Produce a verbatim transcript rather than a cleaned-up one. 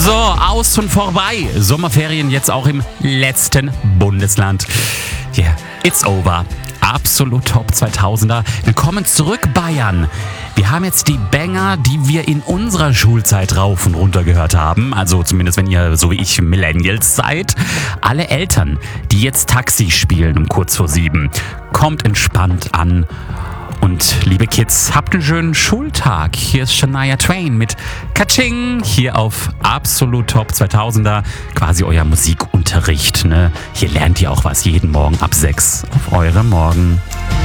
So, aus und vorbei. Sommerferien jetzt auch im letzten Bundesland. Yeah, it's over. Absolut Top zweitausender. Willkommen zurück, Bayern. Wir haben jetzt die Banger, die wir in unserer Schulzeit rauf und runter gehört haben. Also zumindest, wenn ihr, so wie ich, Millennials seid. Alle Eltern, die jetzt Taxi spielen um kurz vor sieben, kommt entspannt an. Und liebe Kids, habt einen schönen Schultag. Hier ist Shania Twain mit Kaching. Hier auf Absolut Top zweitausender. Quasi euer Musikunterricht. Ne? Hier lernt ihr auch was jeden Morgen ab sechs auf eure Morgen.